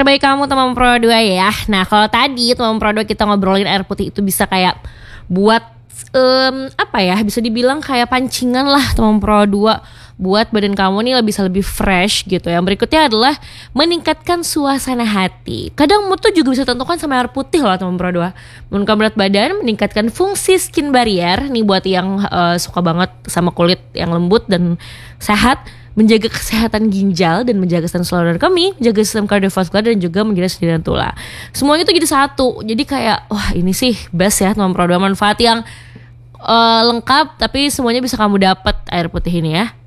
terbaik kamu teman Pro 2 ya. Nah kalau tadi teman Pro 2 kita ngobrolin air putih itu bisa kayak buat apa ya, bisa dibilang kayak pancingan lah teman Pro 2 buat badan kamu nih bisa lebih fresh gitu. Yang berikutnya adalah meningkatkan suasana hati. Kadang mood tuh juga bisa ditentukan sama air putih loh teman Pro 2. Menurunkan berat badan, meningkatkan fungsi skin barrier nih buat yang suka banget sama kulit yang lembut dan sehat, menjaga kesehatan ginjal dan menjaga sistem saluran kemih, menjaga sistem kardiovaskular dan juga menjaga sendirian tulang. Semuanya tuh jadi satu. Jadi kayak wah ini sih best ya teman Pro 2, manfaat yang lengkap tapi semuanya bisa kamu dapat air putih ini ya.